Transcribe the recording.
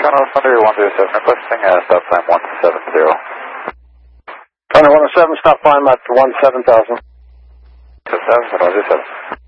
Toronto Thunder 107, requesting stop time 170. Thunder 107, stop climb at 17,000. 7,000, 107.